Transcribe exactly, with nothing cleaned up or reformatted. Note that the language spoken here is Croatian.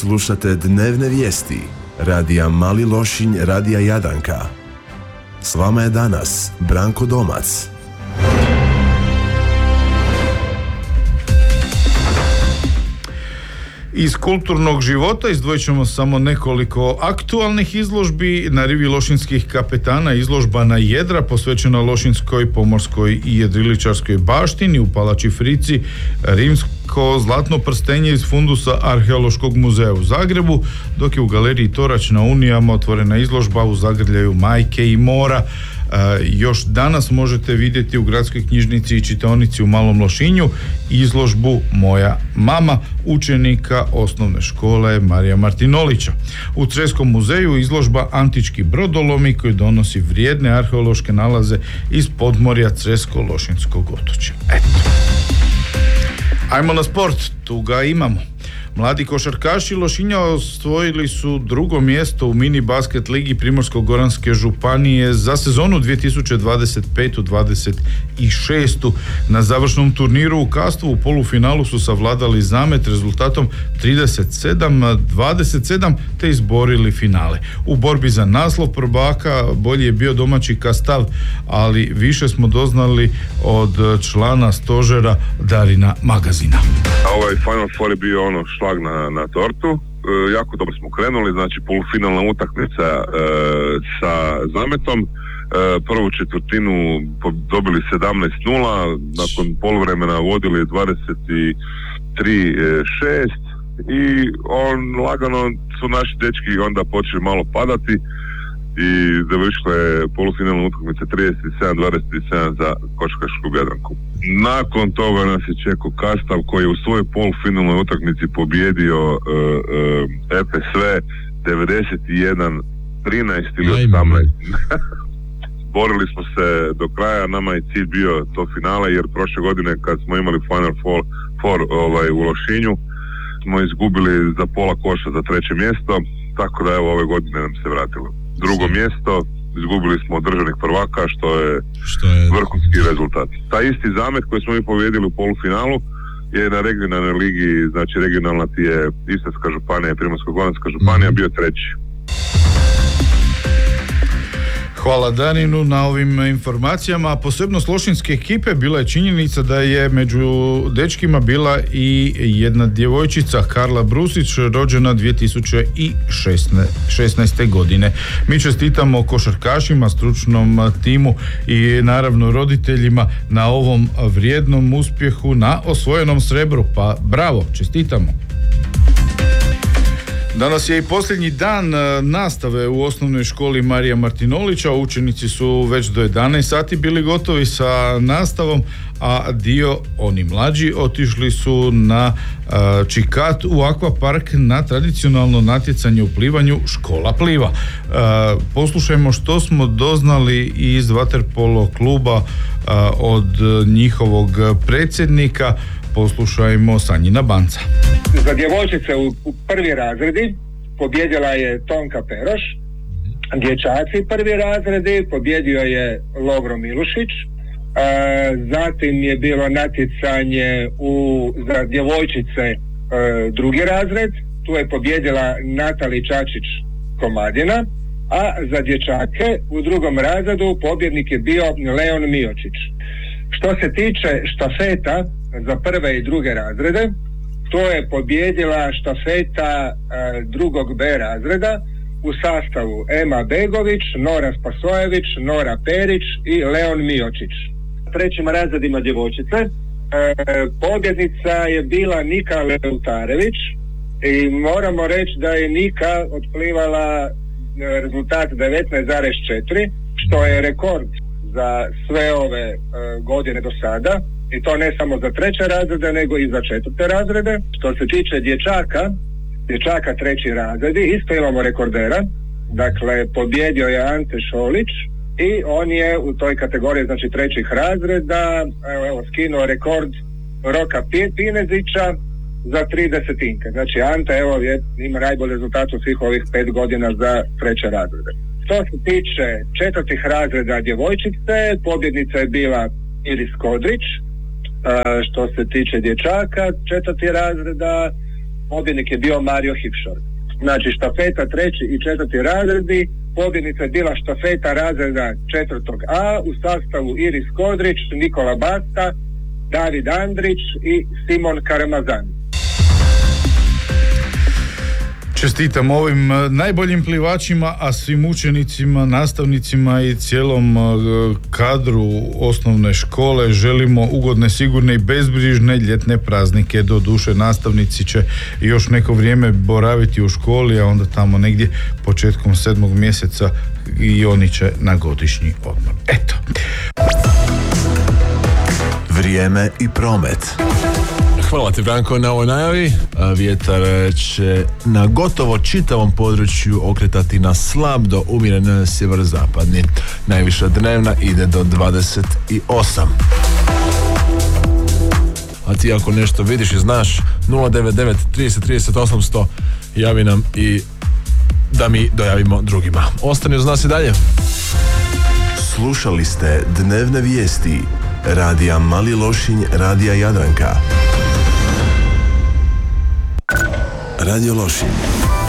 Slušate dnevne vijesti radija Mali Lošinj, radija Jadanka. S vama je danas Branko Domac. Iz kulturnog života izdvojit ćemo samo nekoliko aktualnih izložbi. Na rivi lošinskih kapetana izložba na jedra posvećena lošinskoj, pomorskoj i jedriličarskoj baštini u Palači Frici, rimsko zlatno prstenje iz fundusa Arheološkog muzeja u Zagrebu, dok je u galeriji Torač na Unijama otvorena izložba u zagrljaju Majke i mora. Uh, još danas možete vidjeti u gradskoj knjižnici i čitaonici u Malom Lošinju izložbu Moja mama učenika osnovne škole Marija Martinolića. U Creskom muzeju izložba Antički brodolomi koji donosi vrijedne arheološke nalaze iz podmorja Cresko-Lošinskog otočja. Eto. Ajmo na sport, tu ga imamo. Mladi košarkaši Lošinja osvojili su drugo mjesto u mini basket ligi Primorsko-goranske županije za sezonu dvije tisuće dvadeset pete dvadeset šeste. Na završnom turniru u Kastvu u polufinalu su savladali Zamet rezultatom trideset sedam dvadeset sedam te izborili finale. U borbi za naslov prvaka bolji je bio domaći Kastav, ali više smo doznali od člana stožera Darina Magazina. Ovaj Final Four je bio ono šlag na, na tortu. E, jako dobro smo krenuli, znači polufinalna utakmica e, sa Zametom. E, prvu četvrtinu dobili sedamnaest nula, nakon poluvremena vodili dvadeset tri šest i on lagano su naši dečki onda počeli malo padati i završila je polufinalna utakmica trideset sedam dvadeset sedam za košarkašku Jadranku. Nakon toga nas je čekao Kastav koji je u svojoj polufinalnoj utakmici pobjedio uh, uh, F S V devedeset jedan trinaest ili osamnaest. Borili smo se do kraja, nama je cilj bio to finale jer prošle godine kad smo imali Final Four, four, ovaj, u Lošinju smo izgubili za pola koša za treće mjesto, tako da evo ove godine nam se vratilo. Drugo mjesto, izgubili smo od državnih prvaka, što je, što je vrhunski rezultat. Taj isti Zamet koji smo mi pobjedili u polufinalu je na regionalnoj ligi, znači regionalna ti je Istarska županija i Primorsko-goranska županija, mm-hmm. bio treći. Hvala Daninu na ovim informacijama. Posebnost lošinske ekipe bila je činjenica da je među dečkima bila i jedna djevojčica, Karla Brusić, rođena dvije tisuće šesnaeste. godine. Mi čestitamo košarkašima, stručnom timu i naravno roditeljima na ovom vrijednom uspjehu, na osvojenom srebru. Pa bravo, čestitamo. Danas je i posljednji dan nastave u osnovnoj školi Marija Martinolića. Učenici su već do jedanaest sati bili gotovi sa nastavom, a dio, oni mlađi, otišli su na uh, Čikat u akvapark na tradicionalno natjecanje u plivanju Škola pliva. Uh, poslušajmo što smo doznali iz vaterpolo kluba uh, od njihovog predsjednika. Poslušajmo Sanjina Banca. Za djevojčice u, u prvi razredi pobjedila je Tonka Peroš, dječaci prvi razredi pobjedio je Lovro Milušić, e, zatim je bilo natjecanje u, za djevojčice e, drugi razred, tu je pobjedila Natali Čačić Komadina, a za dječake u drugom razredu pobjednik je bio Leon Miočić. Što se tiče štafeta za prve i druge razrede, to je pobjedila štafeta e, drugog B razreda u sastavu Ema Begović, Nora Spasojević, Nora Perić i Leon Miočić. Trećim razredima djevojčice e, pobjednica je bila Nika Leutarević i moramo reći da je Nika otplivala rezultat devetnaest zarez četiri, što je rekord za sve ove e, godine do sada, i to ne samo za treće razrede nego i za četvrte razrede. Što se tiče dječaka, dječaka treći razredi, isto imamo rekordera, dakle pobjedio je Ante Šolić i on je u toj kategoriji, znači trećih razreda, evo, evo skinuo rekord Roka Pinezića za tri desetinke. Znači Ante evo je, ima najbolji rezultat u svih ovih pet godina za treće razrede. Što se tiče četvrtih razreda djevojčice, pobjednica je bila Iris Kodrić. Što se tiče dječaka četvrti razreda, pobjednik je bio Mario Hipšor. Znači štafeta treći i četvrti razredi, pobjednica je bila štafeta razreda četvrtog A u sastavu Iris Kodrić, Nikola Basta, David Andrić i Simon Karamazan. Čestitam ovim najboljim plivačima, a svim učenicima, nastavnicima i cijelom kadru osnovne škole želimo ugodne, sigurne i bezbrižne ljetne praznike. Do duše nastavnici će još neko vrijeme boraviti u školi, a onda tamo negdje početkom sedmog mjeseca i oni će na godišnji odmor. Eto. Vrijeme i promet. Hvala ti, Branko, na ovoj najavi. Vjetar će na gotovo čitavom području okretati na slab do umjeren sjeverozapadni. Najviša dnevna ide do dvadeset osam. A ti ako nešto vidiš i znaš, nula devet devet trideset trideset osamsto, javi nam i da mi dojavimo drugima. Ostani uz nas i dalje. Slušali ste dnevne vijesti radija Mali Lošinj, radija Jadranka. Radio Lošinj.